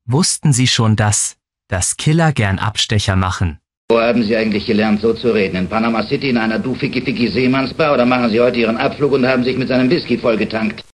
Wussten Sie schon, dass Killer gern Abstecher machen? Wo haben Sie eigentlich gelernt, so zu reden? In Panama City in einer Du-Ficky-Ficky-Seemannsbar oder machen Sie heute Ihren Abflug und haben sich mit seinem Whisky vollgetankt?